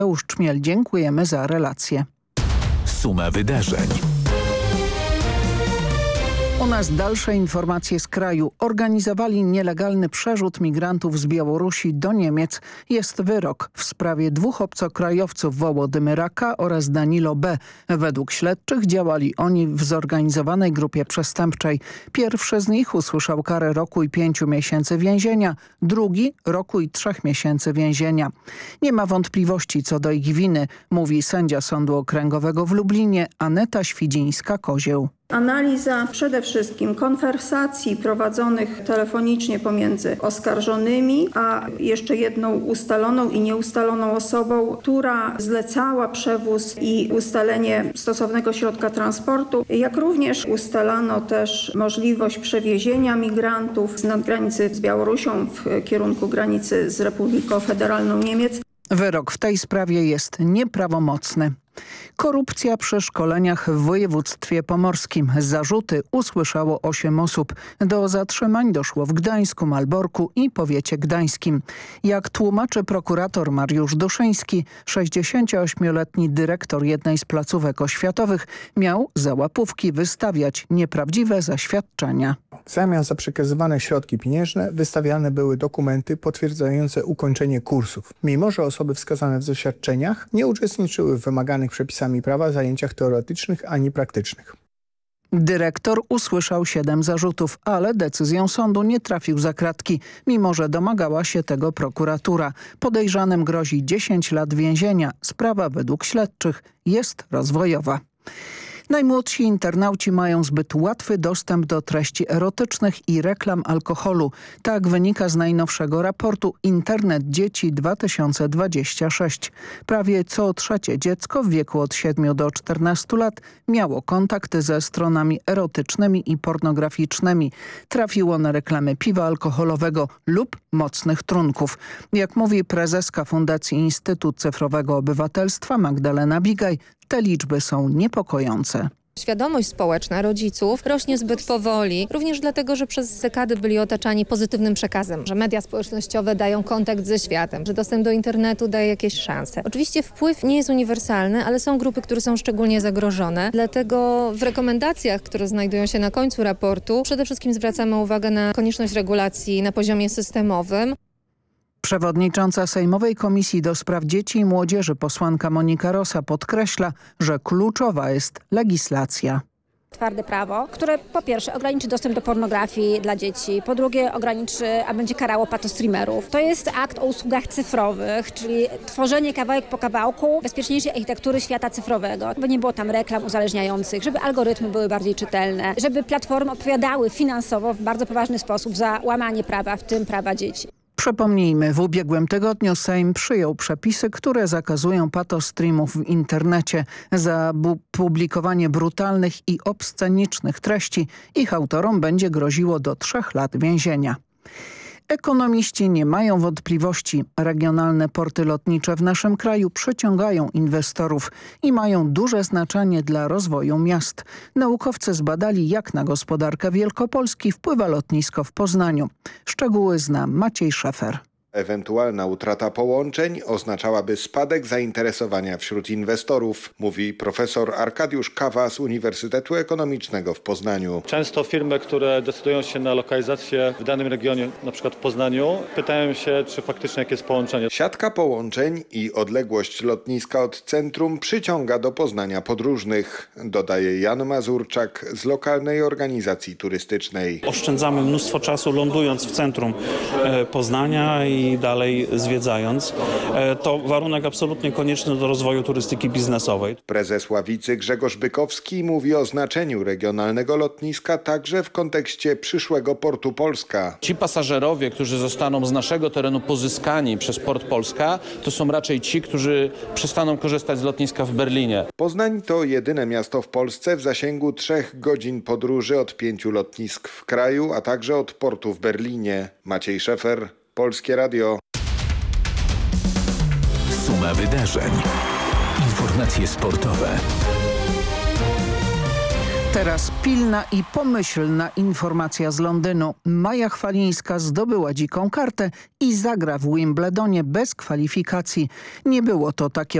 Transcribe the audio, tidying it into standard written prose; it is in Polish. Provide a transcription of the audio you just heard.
Czmiel, dziękujemy za relację. Suma wydarzeń. U nas dalsze informacje z kraju. Organizowali nielegalny przerzut migrantów z Białorusi do Niemiec. Jest wyrok w sprawie 2 obcokrajowców, Wołodymyra K. oraz Danilo B. Według śledczych działali oni w zorganizowanej grupie przestępczej. Pierwszy z nich usłyszał karę roku i 5 miesięcy więzienia, drugi roku i 3 miesięcy więzienia. Nie ma wątpliwości co do ich winy, mówi sędzia Sądu Okręgowego w Lublinie Aneta Świdzińska-Kozieł. Analiza przede wszystkim konwersacji prowadzonych telefonicznie pomiędzy oskarżonymi, a jeszcze jedną ustaloną i nieustaloną osobą, która zlecała przewóz i ustalenie stosownego środka transportu, jak również ustalano też możliwość przewiezienia migrantów z nadgranicy z Białorusią w kierunku granicy z Republiką Federalną Niemiec. Wyrok w tej sprawie jest nieprawomocny. Korupcja przy szkoleniach w województwie pomorskim. Zarzuty usłyszało 8 osób. Do zatrzymań doszło w Gdańsku, Malborku i powiecie gdańskim. Jak tłumaczy prokurator Mariusz Duszyński, 68-letni dyrektor jednej z placówek oświatowych miał za łapówki wystawiać nieprawdziwe zaświadczenia. W zamian za przekazywane środki pieniężne wystawiane były dokumenty potwierdzające ukończenie kursów. Mimo że osoby wskazane w zaświadczeniach nie uczestniczyły w wymaganych przepisami prawa zajęciach teoretycznych ani praktycznych. Dyrektor usłyszał 7 zarzutów, ale decyzją sądu nie trafił za kratki, mimo że domagała się tego prokuratura. Podejrzanym grozi 10 lat więzienia. Sprawa według śledczych jest rozwojowa. Najmłodsi internauci mają zbyt łatwy dostęp do treści erotycznych i reklam alkoholu. Tak wynika z najnowszego raportu Internet Dzieci 2026. Prawie co 3. dziecko w wieku od 7 do 14 lat miało kontakty ze stronami erotycznymi i pornograficznymi. Trafiło na reklamy piwa alkoholowego lub mocnych trunków. Jak mówi prezeska Fundacji Instytut Cyfrowego Obywatelstwa Magdalena Bigaj, te liczby są niepokojące. Świadomość społeczna rodziców rośnie zbyt powoli, również dlatego, że przez dekady byli otaczani pozytywnym przekazem, że media społecznościowe dają kontakt ze światem, że dostęp do internetu daje jakieś szanse. Oczywiście wpływ nie jest uniwersalny, ale są grupy, które są szczególnie zagrożone. Dlatego w rekomendacjach, które znajdują się na końcu raportu, przede wszystkim zwracamy uwagę na konieczność regulacji na poziomie systemowym. Przewodnicząca Sejmowej Komisji do Spraw Dzieci i Młodzieży posłanka Monika Rosa podkreśla, że kluczowa jest legislacja. Twarde prawo, które po pierwsze ograniczy dostęp do pornografii dla dzieci, po drugie ograniczy, a będzie karało patostreamerów. To jest akt o usługach cyfrowych, czyli tworzenie kawałek po kawałku bezpieczniejszej architektury świata cyfrowego, by nie było tam reklam uzależniających, żeby algorytmy były bardziej czytelne, żeby platformy odpowiadały finansowo w bardzo poważny sposób za łamanie prawa, w tym prawa dzieci. Przypomnijmy, w ubiegłym tygodniu Sejm przyjął przepisy, które zakazują patostreamów w internecie. Za publikowanie brutalnych i obscenicznych treści ich autorom będzie groziło do 3 lat więzienia. Ekonomiści nie mają wątpliwości. Regionalne porty lotnicze w naszym kraju przyciągają inwestorów i mają duże znaczenie dla rozwoju miast. Naukowcy zbadali, jak na gospodarkę Wielkopolski wpływa lotnisko w Poznaniu. Szczegóły zna Maciej Szefer. Ewentualna utrata połączeń oznaczałaby spadek zainteresowania wśród inwestorów, mówi profesor Arkadiusz Kawa z Uniwersytetu Ekonomicznego w Poznaniu. Często firmy, które decydują się na lokalizację w danym regionie, na przykład w Poznaniu, pytają się, czy faktycznie jakie jest połączenie. Siatka połączeń i odległość lotniska od centrum przyciąga do Poznania podróżnych, dodaje Jan Mazurczak z lokalnej organizacji turystycznej. Oszczędzamy mnóstwo czasu lądując w centrum Poznania i dalej zwiedzając. To warunek absolutnie konieczny do rozwoju turystyki biznesowej. Prezes Ławicy Grzegorz Bykowski mówi o znaczeniu regionalnego lotniska także w kontekście przyszłego Portu Polska. Ci pasażerowie, którzy zostaną z naszego terenu pozyskani przez Port Polska, to są raczej ci, którzy przestaną korzystać z lotniska w Berlinie. Poznań to jedyne miasto w Polsce w zasięgu 3 godzin podróży od 5 lotnisk w kraju, a także od portu w Berlinie. Maciej Szefer, Polskie Radio. Suma wydarzeń. Informacje sportowe. Teraz pilna i pomyślna informacja z Londynu. Maja Chwalińska zdobyła dziką kartę i zagra w Wimbledonie bez kwalifikacji. Nie było to takie